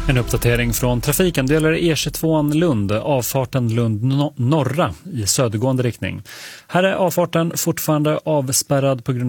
En uppdatering från trafiken. Det gäller E22 Lund, avfarten Lund norra i södergående riktning. Här är avfarten fortfarande avspärrad på grund